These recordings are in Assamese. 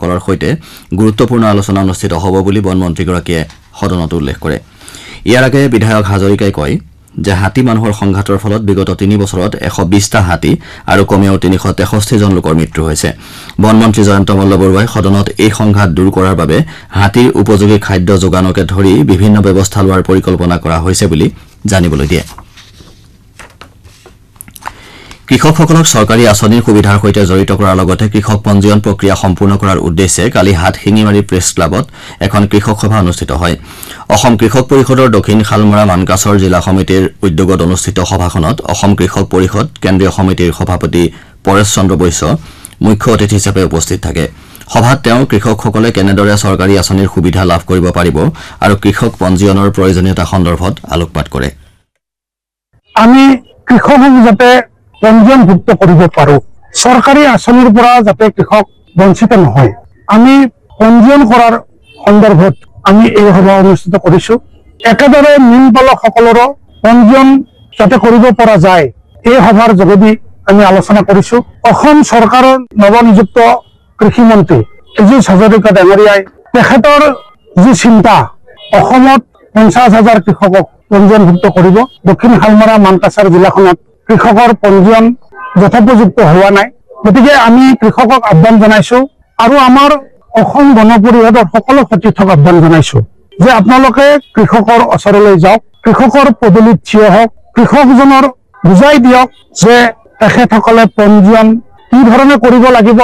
বিষয়াসকলৰ সৈতে গুৰুত্বপূৰ্ণ আলোচনা অনুষ্ঠিত হ'ব বুলি বনমন্ত্ৰীগৰাকীয়ে সদনত উল্লেখ কৰে। ইয়াৰ আগেয়ে বিধায়ক হাজৰিকাই কয় যে হাতী মানুহৰ সংঘাতৰ ফলত বিগত 3 বছৰত 120টা হাতী আৰু কমেও 363 জন লোকৰ মৃত্যু হৈছে। বনমন্ত্ৰী জয়ন্ত মল্লবৰুৱাই সদনত এই সংঘাত দূৰ কৰাৰ বাবে হাতীৰ উপযোগী খাদ্য যোগানকে ধৰি বিভিন্ন ব্যৱস্থা লোৱাৰ পৰিকল্পনা কৰা হৈছে বুলি জানিবলৈ দিয়ে। কৃষকসকলক চৰকাৰী আঁচনিৰ সুবিধাৰ সৈতে জড়িত কৰাৰ লগতে কৃষক পঞ্জীয়ন প্ৰক্ৰিয়া সম্পূৰ্ণ কৰাৰ উদ্দেশ্যে কালি হাটশিঙিমাৰী প্ৰেছ ক্লাবত এখন কৃষক সভা অনুষ্ঠিত হয়। অসম কৃষক পৰিষদৰ দক্ষিণ শালমৰা মানকাছৰ জিলা সমিতিৰ উদ্যোগত অনুষ্ঠিত সভাখনত অসম কৃষক পৰিষদ কেন্দ্ৰীয় সমিতিৰ সভাপতি পৰেশ চন্দ্ৰ বৈশ্য মুখ্য অতিথি হিচাপে উপস্থিত থাকে। সভাত তেওঁ কৃষকসকলে কেনেদৰে চৰকাৰী আঁচনিৰ সুবিধা লাভ কৰিব পাৰিব আৰু কৃষক পঞ্জীয়নৰ প্ৰয়োজনীয়তা সন্দৰ্ভত আলোকপাত কৰে। আমি কৃষকক যাতে পঞ্জীয়নভুক্ত কৰিব পাৰো, চৰকাৰী আঁচনিৰ পৰা যাতে কৃষক বঞ্চিত নহয়, আমি পঞ্জীয়ন কৰাৰ সন্দৰ্ভত আমি এই সভা অনুষ্ঠিত কৰিছো। একেদৰে মীন পালকসকলৰো পঞ্জীয়ন যাতে কৰিব পৰা যায়, এই সভাৰ যোগেদি আমি আলোচনা কৰিছো। অসম চৰকাৰৰ নৱনিযুক্ত কৃষিমন্ত্ৰী পীযুষ হাজৰিকা ডাঙৰীয়াই তেখেতৰ যি চিন্তা, অসমত 50,000 কৃষকক পঞ্জীয়নভুক্ত কৰিব। দক্ষিণ শালমৰা মানকাছাৰ জিলাখনত কৃষকৰ পঞ্জীয়ন যথোপযুক্ত হোৱা নাই, গতিকে আমি কৃষকক আহ্বান জনাইছো আৰু আমাৰ অসম গণ পৰিষদৰ সকলো সতীৰ্থক আহ্বান জনাইছো যে আপোনালোকে কৃষকৰ ওচৰলৈ যাওক, কৃষকৰ পদূলিত থিয় হওক, কৃষকজনৰ বুজাই দিয়ক যে তেখেতসকলে পঞ্জীয়ন কি ধৰণে কৰিব লাগিব।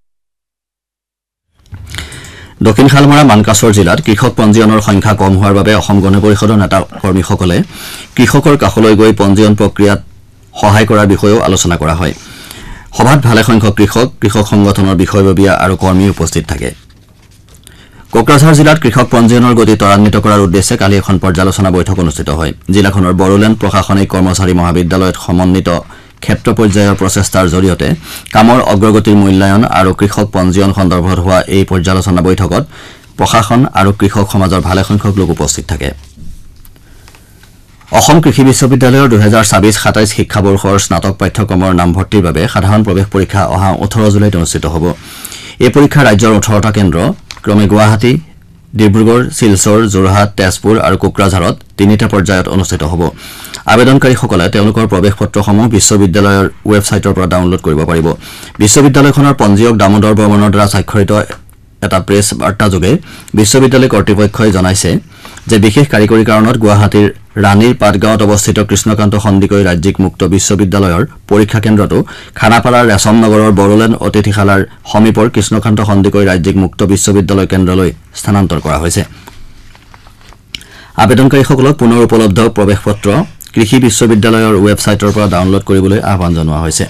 দক্ষিণ শালমৰা মানকাছৰ জিলাত কৃষক পঞ্জীয়নৰ সংখ্যা কম হোৱাৰ বাবে অসম গণ পৰিষদৰ নেতা কৰ্মীসকলে কৃষকৰ কাষলৈ গৈ পঞ্জীয়ন প্ৰক্ৰিয়াত সহায় কৰাৰ বিষয়েও আলোচনা কৰা হয়। সভাত ভালেসংখ্যক কৃষক সংগঠনৰ বিষয়ববীয়া আৰু কৰ্মী উপস্থিত থাকে। কোকৰাঝাৰ জিলাত কৃষক পঞ্জীয়নৰ গতি ত্বৰান্বিত কৰাৰ উদ্দেশ্যে কালি এখন পৰ্যালোচনা বৈঠক অনুষ্ঠিত হয়। জিলাখনৰ বড়োলেণ্ড প্ৰশাসনিক কৰ্মচাৰী মহাবিদ্যালয়ত সমন্বিত ক্ষেত্ৰ পৰ্যায়ৰ প্ৰচেষ্টাৰ জৰিয়তে কামৰ অগ্ৰগতিৰ মূল্যায়ন আৰু কৃষক পঞ্জীয়ন সন্দৰ্ভত হোৱা এই পৰ্যালোচনা বৈঠকত প্ৰশাসন আৰু কৃষক সমাজৰ ভালেসংখ্যক লোক উপস্থিত থাকে। অসম কৃষি বিশ্ববিদ্যালয়ৰ 2026-27 শিক্ষাবৰ্ষৰ স্নাতক পাঠ্যক্ৰমৰ নামভৰ্তিৰ বাবে সাধাৰণ প্ৰৱেশ পৰীক্ষা অহা 18 জুলাইত অনুষ্ঠিত হ'ব। এই পৰীক্ষা ৰাজ্যৰ 18টা কেন্দ্ৰ ক্ৰমে গুৱাহাটী, ডিব্ৰুগড়, শিলচৰ, যোৰহাট, তেজপুৰ আৰু কোকৰাঝাৰত 3টা পৰ্যায়ত অনুষ্ঠিত হ'ব। আবেদনকাৰীসকলে তেওঁলোকৰ প্ৰৱেশ পত্ৰসমূহ বিশ্ববিদ্যালয়ৰ ৱেবছাইটৰ পৰা ডাউনলোড কৰিব পাৰিব। বিশ্ববিদ্যালয়খনৰ পঞ্জীয়ক দামোদৰ বৰ্মনৰ দ্বাৰা স্বাক্ষৰিত এটা প্ৰেছ বাৰ্তাযোগে বিশ্ববিদ্যালয় কৰ্তৃপক্ষই জনাইছে যে বিশেষ কাৰিকৰী কাৰণত গুৱাহাটীৰ ৰাণীৰ পাটগাঁৱত অৱস্থিত কৃষ্ণকান্ত সন্দিকৈ ৰাজ্যিক মুক্ত বিশ্ববিদ্যালয়ৰ পৰীক্ষা কেন্দ্ৰটো খানাপাৰাৰ ৰেশম নগৰৰ বড়োলেণ্ড অতিথিশালাৰ সমীপৰ কৃষ্ণকান্ত সন্দিকৈ ৰাজ্যিক মুক্ত বিশ্ববিদ্যালয় কেন্দ্ৰলৈ স্থানান্তৰ কৰা হৈছে। আবেদনকাৰীসকলক পুনৰ উপলব্ধ প্ৰৱেশ পত্ৰ কৃষি বিশ্ববিদ্যালয়ৰ ৱেবছাইটৰ পৰা ডাউনলোড কৰিবলৈ আহ্বান জনোৱা হৈছে।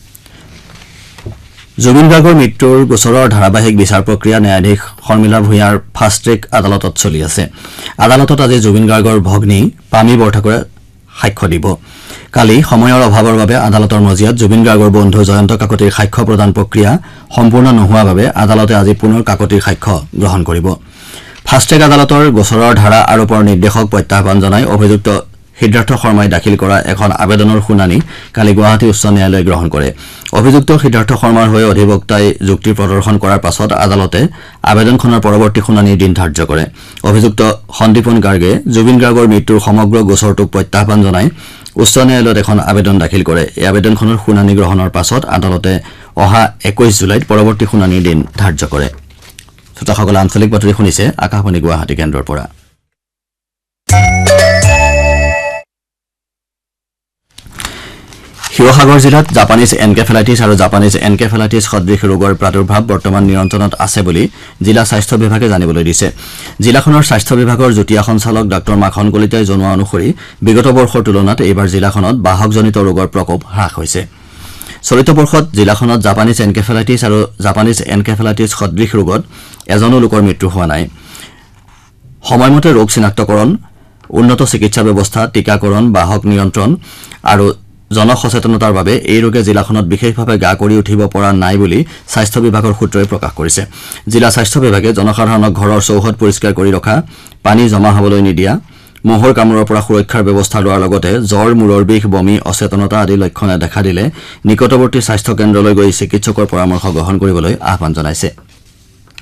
জুবিন গাৰ্গৰ মৃত্যুৰ গোচৰৰ ধাৰাবাহিক বিচাৰ প্ৰক্ৰিয়া ন্যায়াধীশ শৰ্মিলা ভূঞাৰ ফাষ্ট ট্ৰেক আদালতত চলি আছে। আদালতত আজি জুবিন গাৰ্গৰ ভগ্নী পামী বৰঠাকুৰে সাক্ষ্য দিব। কালি সময়ৰ অভাৱৰ বাবে আদালতৰ মজিয়াত জুবিন গাৰ্গৰ বন্ধু জয়ন্ত কাকতিৰ সাক্ষ্য প্ৰদান প্ৰক্ৰিয়া সম্পূৰ্ণ নোহোৱাৰ বাবে আদালতে আজি পুনৰ কাকতিৰ সাক্ষ্য গ্ৰহণ কৰিব। ফাষ্ট ট্ৰেক আদালতৰ গোচৰৰ ধাৰা আৰোপৰ নিৰ্দেশক প্ৰত্যাহ্বান জনাই অভিযুক্ত সিদ্ধাৰ্থ শৰ্মাই দাখিল কৰা এখন আবেদনৰ শুনানি কালি গুৱাহাটী উচ্চ ন্যায়ালয়ে গ্ৰহণ কৰে। অভিযুক্ত সিদ্ধাৰ্থ শৰ্মাৰ হৈ অধিবক্তাই যুক্তি প্ৰদৰ্শন কৰাৰ পাছত আদালতে আবেদনখনৰ পৰৱৰ্তী শুনানিৰ দিন ধাৰ্য কৰে। অভিযুক্ত সন্দীপন গাৰ্গে জুবিন গাৰ্গৰ মৃত্যুৰ সমগ্ৰ গোচৰটোক প্ৰত্যাহ্বান জনাই উচ্চ ন্যায়ালয়ত এখন আবেদন দাখিল কৰে। এই আবেদনখনৰ শুনানি গ্ৰহণৰ পাছত আদালতে অহা 21 জুলাইত পৰৱৰ্তী শুনানিৰ দিন ধাৰ্য কৰে। শ্ৰোতাসকলে আঞ্চলিক বাতৰি শুনিছে আকাশবাণী গুৱাহাটী কেন্দ্ৰৰ পৰা। শিৱসাগৰ জিলাত জাপানিজ এনকেফেলাইটিছ আৰু জাপানিজ এনকেফেলাইটিছ সদৃশ ৰোগৰ প্ৰাদুৰ্ভাৱ বৰ্তমান নিয়ন্ত্ৰণত আছে বুলি জিলা স্বাস্থ্য বিভাগে জানিবলৈ দিছে। জিলাখনৰ স্বাস্থ্য বিভাগৰ যুটীয়া সঞ্চালক ডাঃ মাখন কলিতাই জনোৱা অনুসৰি বিগত বৰ্ষৰ তুলনাত এইবাৰ জিলাখনত বাহকজনিত ৰোগৰ প্ৰকোপ হ্ৰাস হৈছে। চলিত বৰ্ষত জিলাখনত জাপানিজ এনকেফেলাইটিছ আৰু জাপানিজ এনকেফেলাইটিছ সদৃশ ৰোগত এজনো লোকৰ মৃত্যু হোৱা নাই। সময়মতে ৰোগ চিনাক্তকৰণ, উন্নত চিকিৎসা ব্যৱস্থা, টীকাকৰণ, বাহক নিয়ন্ত্ৰণ আৰু জনসচেতনতাৰ বাবে এই ৰোগে জিলাখনত বিশেষভাৱে গা কৰি উঠিব পৰা নাই বুলি স্বাস্থ্য বিভাগৰ সূত্ৰই প্ৰকাশ কৰিছে। জিলা স্বাস্থ্য বিভাগে জনসাধাৰণক ঘৰৰ চৌহদ পৰিষ্কাৰ কৰি ৰখা, পানী জমা হ'বলৈ নিদিয়া, মহৰ কামোৰৰ পৰা সুৰক্ষাৰ ব্যৱস্থা লোৱাৰ লগতে জ্বৰ, মূৰৰ বিষ, বমি, অচেতনতা আদি লক্ষণে দেখা দিলে নিকটৱৰ্তী স্বাস্থ্য কেন্দ্ৰলৈ গৈ চিকিৎসকৰ পৰামৰ্শ গ্ৰহণ কৰিবলৈ আহ্বান জনাইছে।